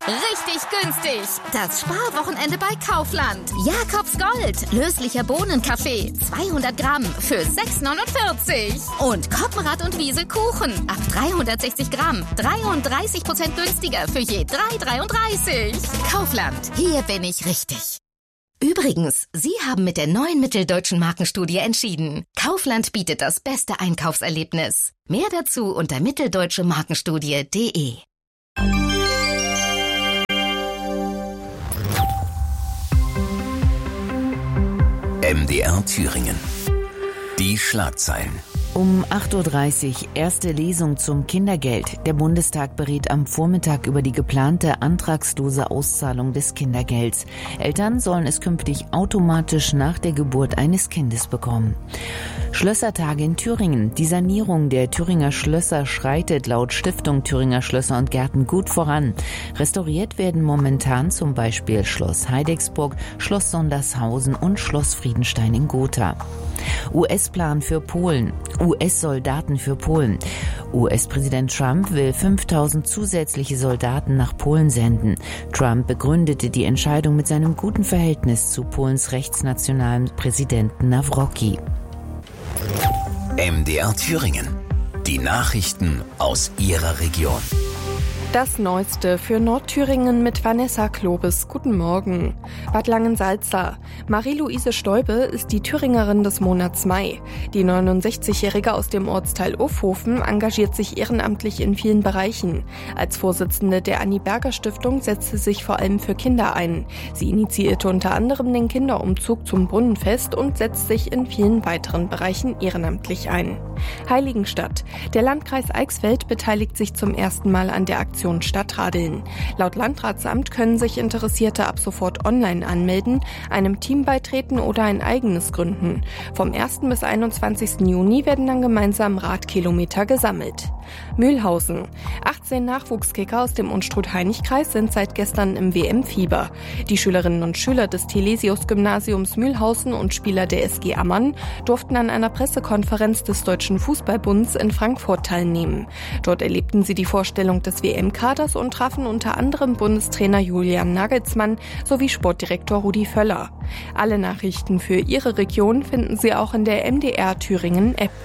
Richtig günstig. Das Sparwochenende bei Kaufland. Jakobs Gold. Löslicher Bohnenkaffee. 200 Gramm für 6,49. Und Koppenrad und Wiesel Kuchen. Ab 360 Gramm. 33% günstiger für je 3,33. Kaufland. Hier bin ich richtig. Übrigens, Sie haben mit der neuen Mitteldeutschen Markenstudie entschieden. Kaufland bietet das beste Einkaufserlebnis. Mehr dazu unter mitteldeutschemarkenstudie.de. MDR Thüringen. Die Schlagzeilen. Um 8.30 Uhr erste Lesung zum Kindergeld. Der Bundestag berät am Vormittag über die geplante antragslose Auszahlung des Kindergelds. Eltern sollen es künftig automatisch nach der Geburt eines Kindes bekommen. Schlössertage in Thüringen. Die Sanierung der Thüringer Schlösser schreitet laut Stiftung Thüringer Schlösser und Gärten gut voran. Restauriert werden momentan zum Beispiel Schloss Heidecksburg, Schloss Sondershausen und Schloss Friedenstein in Gotha. US-Plan für Polen. US-Soldaten für Polen. US-Präsident Trump will 5000 zusätzliche Soldaten nach Polen senden. Trump begründete die Entscheidung mit seinem guten Verhältnis zu Polens rechtsnationalen Präsidenten Nawrocki. MDR Thüringen. Die Nachrichten aus Ihrer Region. Das Neueste für Nordthüringen mit Vanessa Klobes. Guten Morgen. Bad Langensalza. Marie-Louise Stäube ist die Thüringerin des Monats Mai. Die 69-Jährige aus dem Ortsteil Ufhofen engagiert sich ehrenamtlich in vielen Bereichen. Als Vorsitzende der Anni-Berger-Stiftung setzt sie sich vor allem für Kinder ein. Sie initiierte unter anderem den Kinderumzug zum Brunnenfest und setzt sich in vielen weiteren Bereichen ehrenamtlich ein. Heiligenstadt. Der Landkreis Eichsfeld beteiligt sich zum ersten Mal an der Aktion Stadtradeln. Laut Landratsamt können sich Interessierte ab sofort online anmelden, einem Team beitreten oder ein eigenes gründen. Vom 1. bis 21. Juni werden dann gemeinsam Radkilometer gesammelt. Mühlhausen. 18 Nachwuchskicker aus dem Unstrut-Hainich-Kreis sind seit gestern im WM-Fieber. Die Schülerinnen und Schüler des Thelesius-Gymnasiums Mühlhausen und Spieler der SG Ammann durften an einer Pressekonferenz des Deutschen Fußballbunds in Frankfurt teilnehmen. Dort erlebten sie die Vorstellung des WM-Kaders und trafen unter anderem Bundestrainer Julian Nagelsmann sowie Sportdirektor Rudi Völler. Alle Nachrichten für Ihre Region finden Sie auch in der MDR Thüringen App.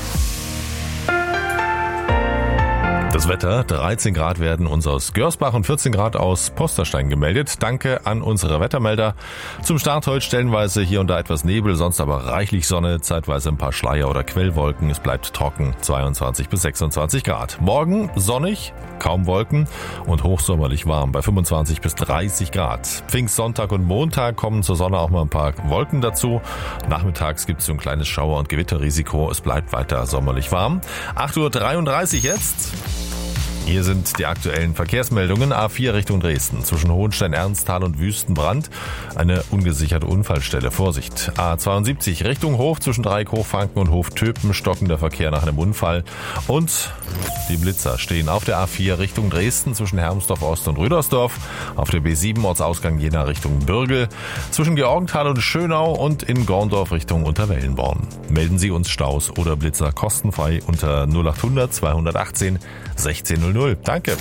Das Wetter, 13 Grad werden uns aus Görsbach und 14 Grad aus Posterstein gemeldet. Danke an unsere Wettermelder. Zum Start heute stellenweise hier und da etwas Nebel, sonst aber reichlich Sonne, zeitweise ein paar Schleier- oder Quellwolken. Es bleibt trocken, 22 bis 26 Grad. Morgen sonnig, kaum Wolken und hochsommerlich warm bei 25 bis 30 Grad. Pfingstsonntag und Montag kommen zur Sonne auch mal ein paar Wolken dazu. Nachmittags gibt es so ein kleines Schauer- und Gewitterrisiko. Es bleibt weiter sommerlich warm. 8.33 Uhr jetzt. Hier sind die aktuellen Verkehrsmeldungen. A4 Richtung Dresden. Zwischen Hohenstein, Ernsthal und Wüstenbrand eine ungesicherte Unfallstelle. Vorsicht. A72 Richtung Hof zwischen Dreieck Hochfranken und Hof Töpen. Stockender Verkehr nach einem Unfall. Und die Blitzer stehen auf der A4 Richtung Dresden zwischen Hermsdorf Ost und Rüdersdorf. Auf der B7 Ortsausgang Jena Richtung Bürgel. Zwischen Georgenthal und Schönau und in Gorndorf Richtung Unterwellenborn. Melden Sie uns Staus oder Blitzer kostenfrei unter 0800 218 1600. Danke.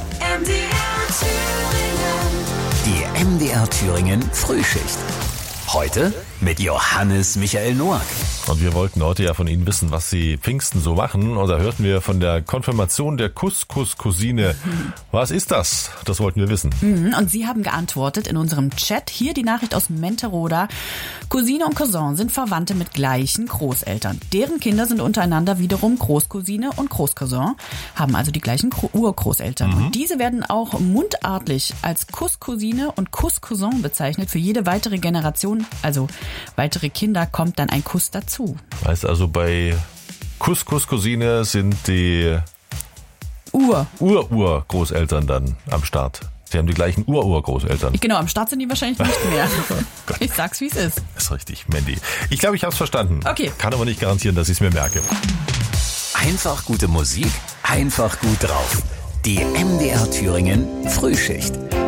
Die MDR Thüringen Frühschicht. Heute mit Johannes Michael Noack. Und wir wollten heute ja von Ihnen wissen, was Sie Pfingsten so machen. Und da hörten wir von der Konfirmation der Couscous-Cousine. Was ist das? Das wollten wir wissen. Und Sie haben geantwortet in unserem Chat. Hier die Nachricht aus Menteroda. Cousine und Cousin sind Verwandte mit gleichen Großeltern. Deren Kinder sind untereinander wiederum Großcousine und Großcousin, haben also die gleichen Urgroßeltern. Und diese werden auch mundartlich als Couscousine und Couscousin bezeichnet. Für jede weitere Generation, also weitere Kinder, kommt dann ein Kuss dazu. Heißt also, bei Couscous-Cousine sind die Urgroßeltern dann am Start. Sie haben die gleichen Urgroßeltern. Genau, am Start sind die wahrscheinlich nicht mehr. Ich sag's, wie es ist. Das ist richtig, Mandy. Ich glaube, ich habe es verstanden. Okay. Kann aber nicht garantieren, dass ich es mir merke. Einfach gute Musik, einfach gut drauf. Die MDR Thüringen Frühschicht.